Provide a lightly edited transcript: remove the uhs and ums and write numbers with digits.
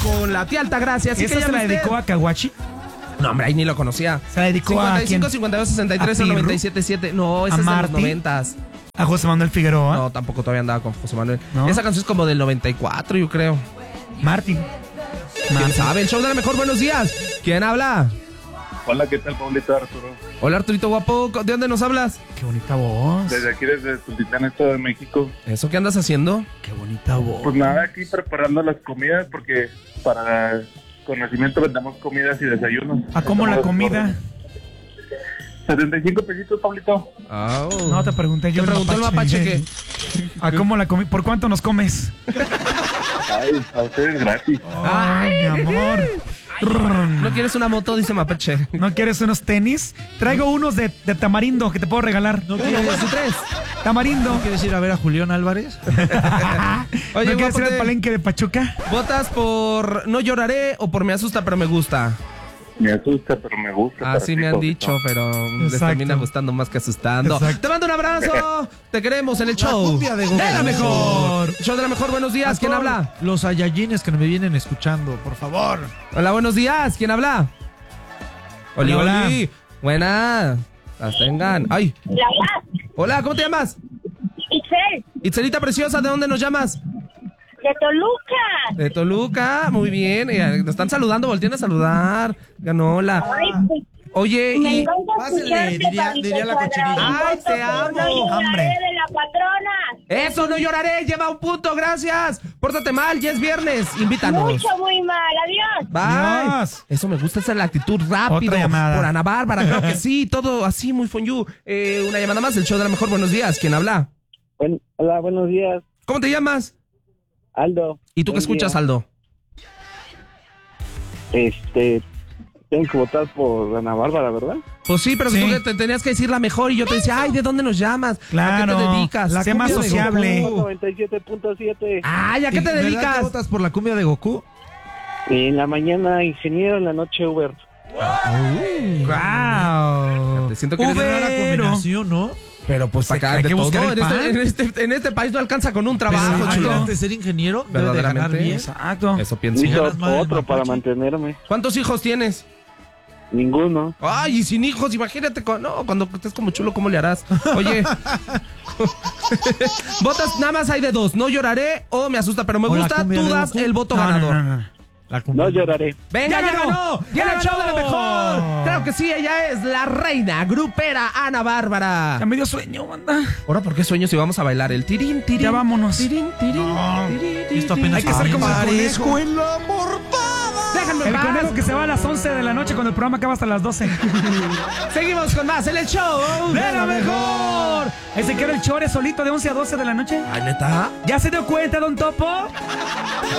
con la tía Altagracia. Así ¿Esa que se la dedicó a Caguachi? No, hombre, ahí ni lo conocía. ¿Se la dedicó a quién? 55, 52, 63, ¿A Pirru? 97.7. No, ese ¿A es de los Marty? 90s. ¿A José Manuel Figueroa? No, tampoco todavía andaba con José Manuel. ¿No? Esa canción es como del 94, yo creo. Martín. ¿Quién sabe? El show de la mejor, buenos días. ¿Quién habla? Hola, ¿qué tal, Pablito, Arturo? Hola, Arturito guapo. ¿De dónde nos hablas? Qué bonita voz. Desde aquí, desde Tultitlán, Estado de México. ¿Eso qué andas haciendo? Qué bonita voz. Pues nada, aquí preparando las comidas porque para conocimiento vendamos comidas y desayunos. ¿A cómo la comida? 75 pesitos, Pablito. Oh. No, te pregunté yo. Te preguntó el mapache que... ¿A cómo la comida? ¿Por cuánto nos comes? Ay, a ustedes gratis. Ay, mi amor. ¿No quieres una moto? Dice Mapache. ¿No quieres unos tenis? Traigo unos de tamarindo que te puedo regalar. ¿No quieres, Tamarindo. ¿quieres ir a ver a Julián Álvarez? Oye, ¿No quieres ir guapote, al palenque de Pachuca? ¿votas por No Lloraré o por Me Asusta pero Me Gusta? Me asusta, pero me gusta. Así me han dicho, pero les Exacto. termina gustando más que asustando. Exacto. Te mando un abrazo. Te queremos en el show. cumbia de Goku. la mejor. Show de la mejor, buenos días. ¿Quién habla? Los Saiyajines que me vienen escuchando, por favor. Hola, buenos días. ¿Quién habla? Oli, Hola. Oli. Buenas. Las tengan. Ay. Hola, ¿cómo te llamas? Itzel, Itzelita preciosa, ¿de dónde nos llamas? de Toluca. De Toluca, muy bien. Nos están saludando, volteen a saludar. Ganola. Ay, pues, Oye, me y... encanta Pásenle, escucharte, diría Pablito la cochinilla. Cuadrado. Ay, te amo. No lloraré Hambre. de la patrona. Eso, No Lloraré, lleva un punto, gracias. Pórtate mal, ya es viernes, invítanos. Mucho, muy mal. Adiós. Bye. Adiós. Eso me gusta, esa es la actitud rápido. Otra llamada. Por Ana Bárbara, claro que sí, todo así, muy fun you. Una llamada más, el show de la mejor, buenos días. ¿Quién habla? Hola, buenos días, ¿Cómo te llamas? Aldo. ¿Y tú qué Buen escuchas, día. Aldo? Tengo que votar por Ana Bárbara, ¿verdad? Pues sí, pero Sí. tú te tenías que decir la mejor y yo te decía, ay, ¿de dónde nos llamas? Claro. ¿A qué te dedicas? Sé más cumbia de sociable. Goku. 97.7. Ay, ¿a qué te ¿Verdad que dedicas? votas por la cumbia de Goku? En la mañana ingeniero, en la noche Uber. ¡Wow! Te siento que eres Qué rara Ubero. combinación, ¿no? Pero pues acá hay de que todo. buscar el En pan. en este país no alcanza con un trabajo, Exacto. chulo. Antes de ser ingeniero, debe de ganar Verdaderamente. bien. Exacto. Eso pienso. Hizo ganas más del otro para mapache. mantenerme. ¿Cuántos hijos tienes? Ninguno. Ay, y sin hijos, imagínate. No, cuando estés como chulo, ¿cómo le harás? Oye. Votas, nada más hay de dos. No lloraré o me asusta, pero me O la gusta. cumbia Tú de das Goku. el voto No, ganador. no. La cumbia. No lloraré. Venga, ¡Ya ya ganó. ganó! ¡Ya el show de la mejor! Claro que sí, ella es la reina grupera Ana Bárbara. Ya me dio sueño, banda. Ahora, ¿por qué sueño si vamos a bailar el tirín, tirín? Ya vámonos. Tirín, tirín, No. tirín, Esto tirín. apenas Hay que ser como el conejo. en la portada. Déjenme en El paz. conejo que se va a las 11 de la noche cuando el programa acaba hasta las 12. Seguimos con más en el show ¡De la mejor! Ese que era el chore solito de 11 a 12 de la noche. Ay, ¿neta? ¿Ya se dio cuenta, don Topo?